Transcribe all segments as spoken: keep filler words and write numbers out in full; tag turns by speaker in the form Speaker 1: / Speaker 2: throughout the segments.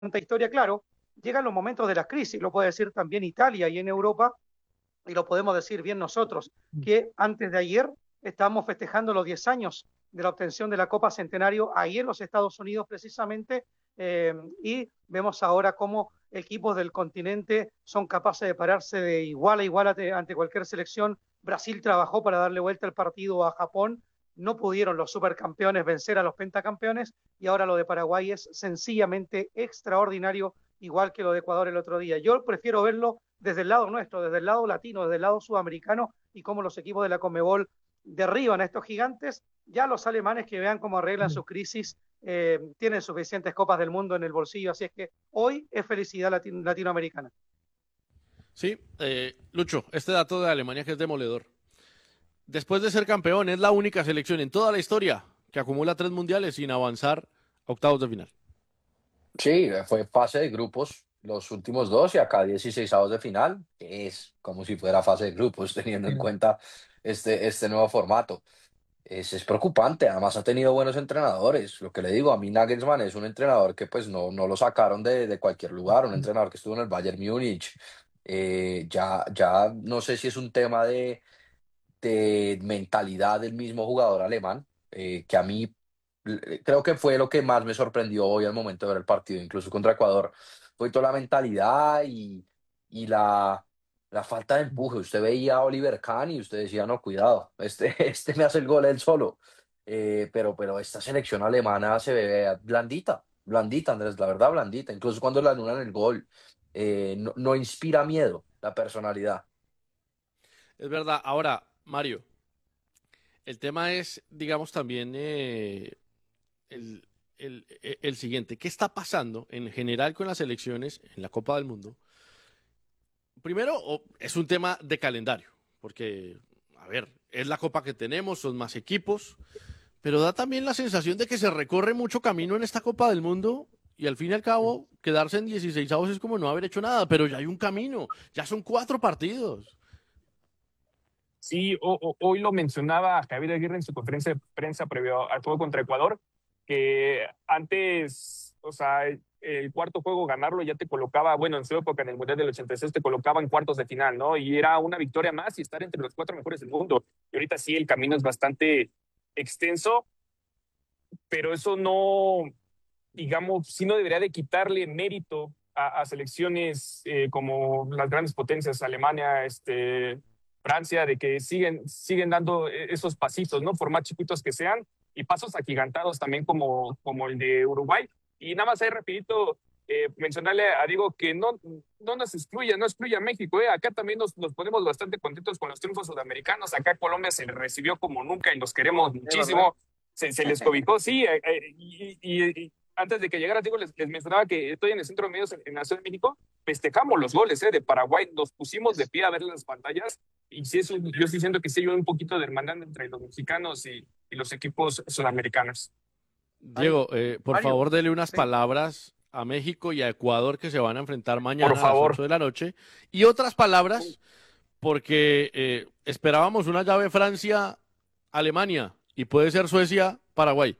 Speaker 1: tanta historia, claro, llegan los momentos de las crisis, lo puede decir también Italia y en Europa, y lo podemos decir bien nosotros, que antes de ayer estábamos festejando los diez años de la obtención de la Copa Centenario ahí en los Estados Unidos precisamente, eh, y vemos ahora cómo equipos del continente son capaces de pararse de igual a igual ante, ante cualquier selección. Brasil trabajó para darle vuelta al partido a Japón, no pudieron los supercampeones vencer a los pentacampeones y ahora lo de Paraguay es sencillamente extraordinario, igual que lo de Ecuador el otro día. Yo prefiero verlo desde el lado nuestro, desde el lado latino, desde el lado sudamericano y cómo los equipos de la Conmebol derriban a estos gigantes. Ya los alemanes que vean cómo arreglan su crisis eh, tienen suficientes copas del mundo en el bolsillo, así es que hoy es felicidad latin latinoamericana.
Speaker 2: Sí, eh, Lucho, este dato de Alemania que es demoledor. Después de ser campeón, es la única selección en toda la historia que acumula tres mundiales sin avanzar a octavos de final.
Speaker 3: Sí, fue fase de grupos los últimos dos y acá dieciséis de final, que es como si fuera fase de grupos teniendo en cuenta este, este nuevo formato. Es, es preocupante, además ha tenido buenos entrenadores. Lo que le digo, a mí Nagelsmann es un entrenador que pues no, no lo sacaron de, de cualquier lugar, un entrenador que estuvo en el Bayern Múnich. Eh, ya, ya no sé si es un tema de, de mentalidad del mismo jugador alemán, eh, que a mí eh, creo que fue lo que más me sorprendió hoy al momento de ver el partido, incluso contra Ecuador, fue toda la mentalidad y, y la, la falta de empuje. Usted veía a Oliver Kahn y usted decía, no, cuidado, este, este me hace el gol él solo. Eh, pero, pero esta selección alemana se ve blandita, blandita, Andrés, la verdad, blandita. Incluso cuando le anulan el gol, eh, no, no inspira miedo la personalidad.
Speaker 2: Es verdad. Ahora, Mario, el tema es, digamos, también eh, el, el, el siguiente. ¿Qué está pasando en general con las elecciones en la Copa del Mundo? Primero, o- es un tema de calendario, porque, a ver, es la copa que tenemos, son más equipos, pero da también la sensación de que se recorre mucho camino en esta Copa del Mundo y al fin y al cabo quedarse en dieciséis es como no haber hecho nada, pero ya hay un camino, ya son cuatro partidos.
Speaker 4: Sí, o- o- hoy lo mencionaba Javier Aguirre en su conferencia de prensa previo al juego contra Ecuador, que antes, o sea, el cuarto juego ganarlo ya te colocaba, bueno, en su época en el Mundial del ochenta y seis te colocaba en cuartos de final, ¿no? Y era una victoria más y estar entre los cuatro mejores del mundo. Y ahorita sí, el camino es bastante extenso, pero eso no, digamos, sí no debería de quitarle mérito a, a selecciones eh, como las grandes potencias, Alemania, este, Francia, de que siguen, siguen dando esos pasitos, ¿no? Por más chiquitos que sean, y pasos agigantados también como, como el de Uruguay. Y nada más ahí rapidito, eh, mencionarle a Diego que no, no nos excluya, no excluya a México, ¿eh? Acá también nos, nos ponemos bastante contentos con los triunfos sudamericanos. Acá Colombia se les recibió como nunca y los queremos
Speaker 1: Es verdad.
Speaker 4: muchísimo. Se, se les cobijó, sí, eh, eh, y, y, y antes de que llegara, digo, les, les mencionaba que estoy en el Centro de Medios en, en la Ciudad de México, festejamos los goles eh, de Paraguay, nos pusimos de pie a ver las pantallas, y sí, eso, yo estoy diciendo que sí hay un poquito de hermandad entre los mexicanos y, y los equipos sudamericanos.
Speaker 1: Mario,
Speaker 2: Diego, eh, por
Speaker 1: Mario,
Speaker 2: favor, dele unas
Speaker 1: sí.
Speaker 2: palabras a México y a Ecuador que se van a enfrentar
Speaker 4: Por
Speaker 2: mañana a las
Speaker 4: favor.
Speaker 2: ocho de la noche y otras palabras porque eh, esperábamos una llave Francia-Alemania y puede ser Suecia-Paraguay.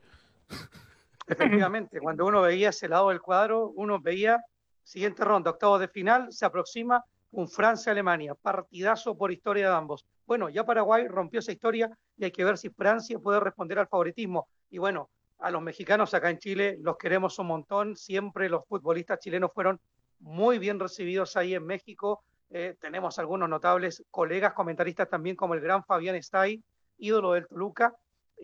Speaker 1: Efectivamente, cuando uno veía ese lado del cuadro, uno veía siguiente ronda, octavos de final, se aproxima un Francia-Alemania, partidazo por historia de ambos. Bueno, ya Paraguay rompió esa historia y hay que ver si Francia puede responder al favoritismo. Y bueno, a los mexicanos acá en Chile los queremos un montón, siempre los futbolistas chilenos fueron muy bien recibidos ahí en México. Eh, tenemos algunos notables colegas comentaristas también como el gran Fabián Estay, ídolo del Toluca,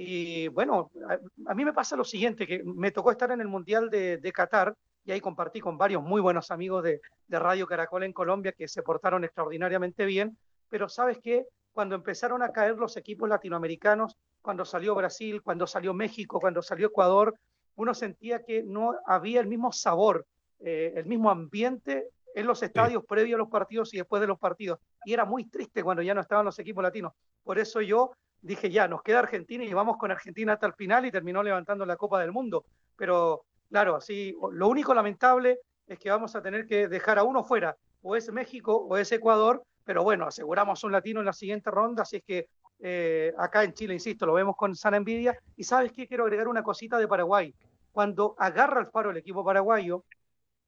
Speaker 1: y bueno, a, a, mí me pasa lo siguiente, que me tocó estar en el Mundial de, de Qatar y ahí compartí con varios muy buenos amigos de, de Radio Caracol en Colombia que se portaron extraordinariamente bien, pero sabes qué, cuando empezaron a caer los equipos latinoamericanos, cuando salió Brasil, cuando salió México, cuando salió Ecuador, uno sentía que no había el mismo sabor, eh, el mismo ambiente en los
Speaker 4: Sí.
Speaker 1: estadios previo a los partidos y después de los partidos. Y era muy triste cuando ya no estaban los equipos latinos. Por eso yo dije, ya, nos queda Argentina y vamos con Argentina hasta el final y terminó levantando la Copa del Mundo. Pero claro, así, lo único lamentable es que vamos a tener que dejar a uno fuera, o es México o es Ecuador, pero bueno, aseguramos un latino en la siguiente ronda, así es que eh, acá en Chile, insisto, lo vemos con sana envidia. Y sabes qué, quiero agregar una cosita de Paraguay. Cuando agarra el faro el equipo paraguayo,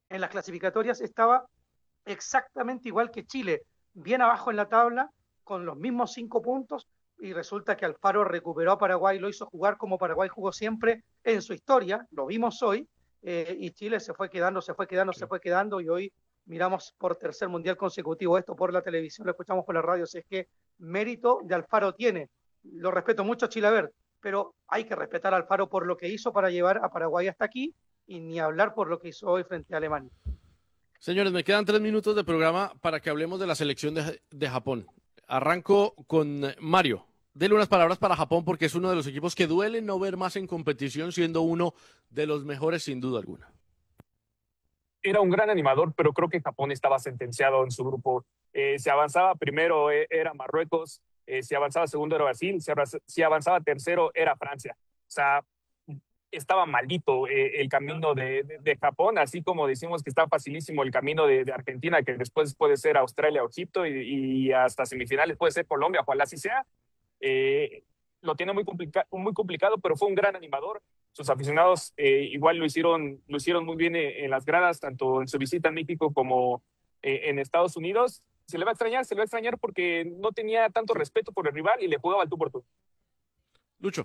Speaker 1: en las clasificatorias estaba exactamente igual que Chile, bien abajo en la tabla, con los mismos cinco puntos, y resulta que Alfaro recuperó a Paraguay, lo hizo jugar como Paraguay jugó siempre en su historia, lo vimos hoy, eh, y Chile se fue quedando, se fue quedando, sí. se fue quedando, y hoy miramos por tercer mundial consecutivo esto por la televisión, lo escuchamos por la radio, si es que mérito de Alfaro tiene. Lo respeto mucho a Chilavert, pero hay que respetar a Alfaro por lo que hizo para llevar a Paraguay hasta aquí, y ni hablar por lo que hizo hoy frente a Alemania.
Speaker 2: Señores, me quedan tres minutos de programa para que hablemos de la selección de, de Japón. Arranco con Mario. Dele unas palabras para Japón, porque es uno de los equipos que duele no ver más en competición, siendo uno de los mejores sin duda alguna.
Speaker 4: Era un gran animador, pero creo que Japón estaba sentenciado en su grupo. Eh, si avanzaba primero eh, era Marruecos, eh, si avanzaba segundo era Brasil, si, avanzaba, si avanzaba tercero era Francia. O sea, estaba maldito eh, el camino de, de, de Japón, así como decimos que está facilísimo el camino de, de Argentina, que después puede ser Australia o Egipto, y, y hasta semifinales puede ser Colombia, ojalá así sea. Eh, lo tiene muy, complica muy complicado, pero fue un gran animador. Sus aficionados eh, igual lo hicieron, lo hicieron muy bien en las gradas, tanto en su visita a México como eh, en Estados Unidos. Se le va a extrañar, se le va a extrañar porque no tenía tanto respeto por el rival y le jugaba al tú por tú.
Speaker 2: Lucho.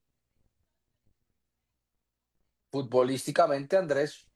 Speaker 3: Futbolísticamente, Andrés,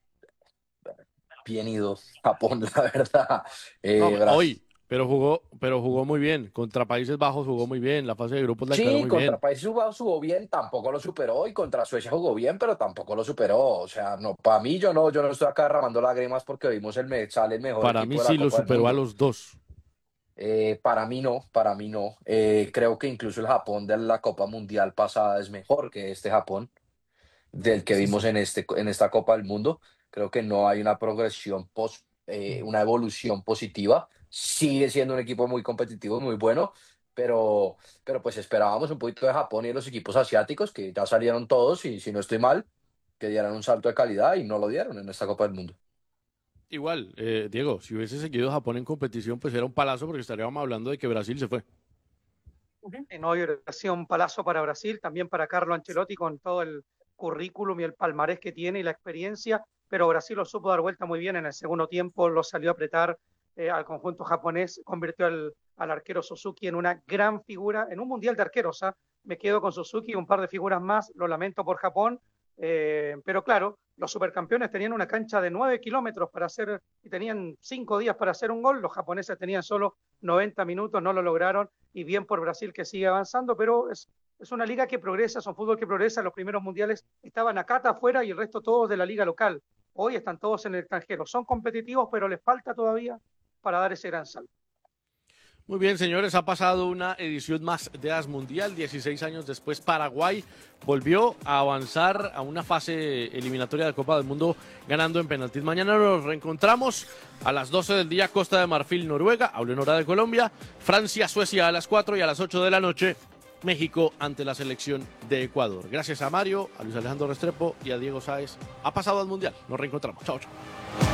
Speaker 3: bien ido Japón, la verdad. Eh,
Speaker 2: no, hoy, pero jugó, pero jugó muy bien. Contra Países Bajos jugó muy bien. La fase de grupos la
Speaker 3: sí,
Speaker 2: quedó muy
Speaker 3: contra
Speaker 2: bien.
Speaker 3: Países Bajos jugó bien, tampoco lo superó. Y contra Suecia jugó bien, pero tampoco lo superó. O sea, no, para mí yo no, yo no estoy acá derramando lágrimas porque vimos el me, sale el mejor
Speaker 2: para
Speaker 3: equipo
Speaker 2: mí
Speaker 3: de la
Speaker 2: sí
Speaker 3: Copa
Speaker 2: lo superó a los dos.
Speaker 3: Eh, para mí no, para mí no. Eh, creo que incluso el Japón de la Copa Mundial pasada es mejor que este Japón del que vimos en, este, en esta Copa del Mundo. Creo que no hay una progresión, pos, eh, una evolución positiva. Sigue siendo un equipo muy competitivo, muy bueno, pero, pero pues esperábamos un poquito de Japón y de los equipos asiáticos, que ya salieron todos, y si no estoy mal, que dieran un salto de calidad, y no lo dieron en esta Copa del Mundo.
Speaker 2: Igual, eh, Diego, si hubiese seguido Japón en competición, pues era un palazo, porque estaríamos hablando de que Brasil se fue.
Speaker 1: No hubiera sido un palazo para Brasil, también para Carlo Ancelotti, con todo el currículum y el palmarés que tiene y la experiencia, pero Brasil lo supo dar vuelta muy bien en el segundo tiempo, lo salió a apretar eh, al conjunto japonés, convirtió al, al arquero Suzuki en una gran figura, en un mundial de arqueros. ¿eh? Me quedo con Suzuki, un par de figuras más, lo lamento por Japón, eh, pero claro, los supercampeones tenían una cancha de nueve kilómetros para hacer, y tenían cinco días para hacer un gol, los japoneses tenían solo noventa minutos, no lo lograron, y bien por Brasil que sigue avanzando, pero es, es una liga que progresa, es un fútbol que progresa. Los primeros mundiales estaban acá afuera y el resto todos de la liga local. Hoy están todos en el extranjero, son competitivos, pero les falta todavía para dar ese gran salto.
Speaker 2: Muy bien, señores, ha pasado una edición más de As Mundial. dieciséis años después, Paraguay volvió a avanzar a una fase eliminatoria de Copa del Mundo ganando en penaltis. Mañana nos reencontramos a las doce del día, Costa de Marfil, Noruega, hablo en hora de Colombia, Francia, Suecia a las cuatro, y a las ocho de la noche, México ante la selección de Ecuador. Gracias a Mario, a Luis Alejandro Restrepo y a Diego Sáez. Ha pasado As Mundial. Nos reencontramos. Chao, chao.